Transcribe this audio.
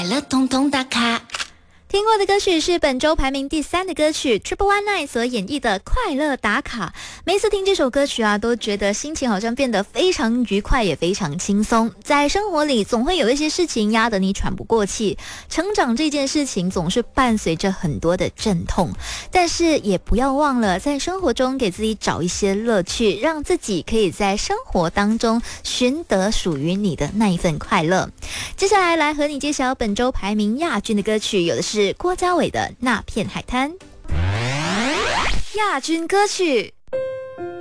乐统统打卡。 听过的歌曲是本周排名第3的歌曲 Triple One Nine 所演绎的快乐打卡。每次听这首歌曲啊，都觉得心情好像变得非常愉快，也非常轻松。在生活里总会有一些事情压得你喘不过气，成长这件事情总是伴随着很多的阵痛，但是也不要忘了在生活中给自己找一些乐趣，让自己可以在生活当中寻得属于你的那一份快乐。接下来和你揭晓本周排名亚军的歌曲，有的是郭嘉伟的《那片海滩》。亚军歌曲